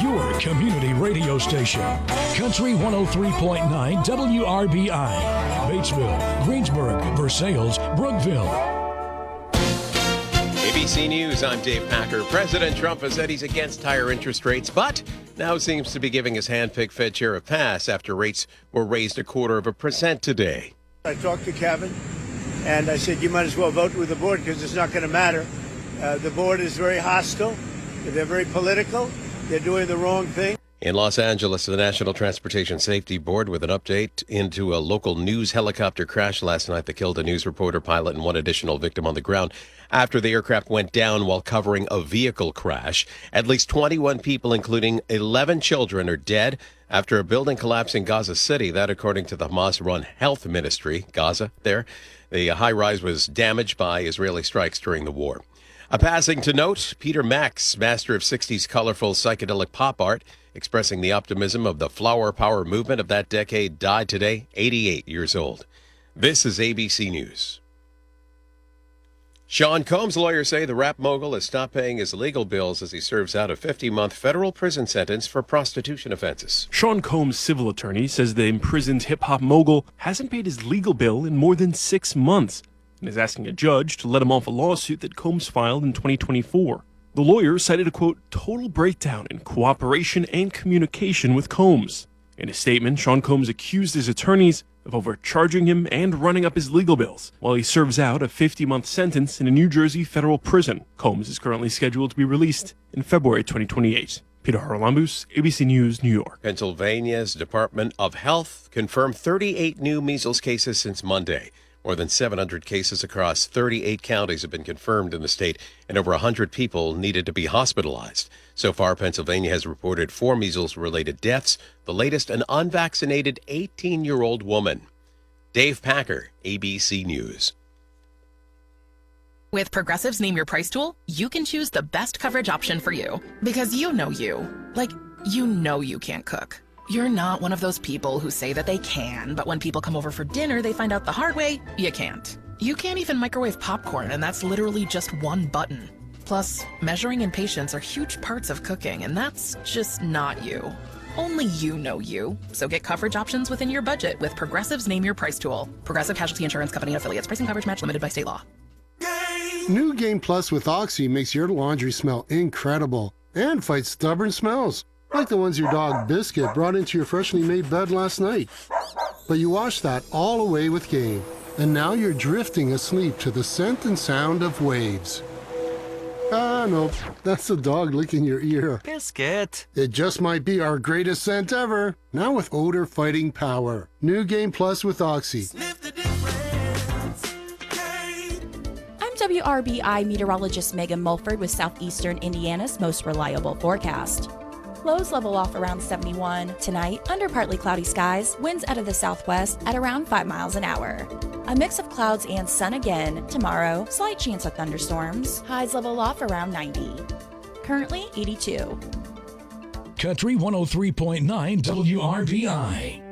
your community radio station. Country 103.9 WRBI. Batesville, Greensburg, Versailles, Brookville. ABC News, I'm Dave Packer. President Trump has said he's against higher interest rates, but now seems to be giving his hand-picked Fed chair a pass after rates were raised 0.25% today. I talked to Kevin, and I said, you might as well vote with the board because it's not going to matter. The board is very hostile. They're very political. They're doing the wrong thing. In Los Angeles, the National Transportation Safety Board with an update into a local news helicopter crash last night that killed a news reporter, pilot, and one additional victim on the ground after the aircraft went down while covering a vehicle crash. At least 21 people, including 11 children, are dead after a building collapsed in Gaza City. That, according to the Hamas-run health ministry, Gaza there. The high-rise was damaged by Israeli strikes during the war. A passing to note, Peter Max, master of 60s colorful psychedelic pop art, expressing the optimism of the flower power movement of that decade, died today, 88 years old. This is ABC News. Sean Combs' lawyers say the rap mogul has stopped paying his legal bills as he serves out a 50-month federal prison sentence for prostitution offenses. Sean Combs' civil attorney says the imprisoned hip-hop mogul hasn't paid his legal bill in more than 6 months and is asking a judge to let him off a lawsuit that Combs filed in 2024. The lawyer cited a, quote, total breakdown in cooperation and communication with Combs. In a statement, Sean Combs accused his attorneys of overcharging him and running up his legal bills while he serves out a 50-month sentence in a New Jersey federal prison. Combs is currently scheduled to be released in February 2028. Peter Haralambous, ABC News, New York. Pennsylvania's Department of Health confirmed 38 new measles cases since Monday. More than 700 cases across 38 counties have been confirmed in the state, and over 100 people needed to be hospitalized. So far, Pennsylvania has reported 4 measles-related deaths, the latest an unvaccinated 18-year-old woman. Dave Packer, ABC News. With Progressive's Name Your Price tool, you can choose the best coverage option for you. Because you know you. Like, you know you can't cook. You're not one of those people who say that they can, but when people come over for dinner, they find out the hard way, you can't. You can't even microwave popcorn, and that's literally just one button. Plus, measuring and patience are huge parts of cooking, and that's just not you. Only you know you. So get coverage options within your budget with Progressive's Name Your Price tool. Progressive Casualty Insurance Company and affiliates. Pricing coverage match limited by state law. New Game Plus with Oxy makes your laundry smell incredible and fights stubborn smells, like the ones your dog Biscuit brought into your freshly made bed last night. But you washed that all away with Game, and now you're drifting asleep to the scent and sound of waves. Nope, that's the dog licking your ear. Biscuit. It just might be our greatest scent ever, now with odor fighting power. New Game Plus with Oxy. I'm WRBI meteorologist Megan Mulford with Southeastern Indiana's most reliable forecast. Lows level off around 71. Tonight, under partly cloudy skies, winds out of the southwest at around 5 miles an hour. A mix of clouds and sun again. Tomorrow, slight chance of thunderstorms. Highs level off around 90. Currently 82. Country 103.9 WRBI.